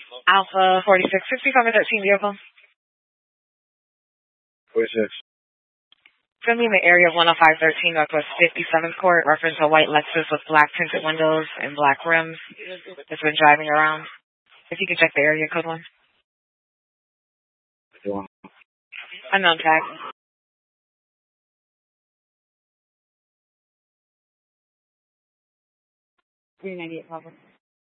Alpha 4660, 13 vehicle. 46. It's going to be in the area of 10513 Northwest 57th Court, reference a white Lexus with black tinted windows and black rims. It's been driving around. If you could check the area code one. Unknown tag. 398 Papa.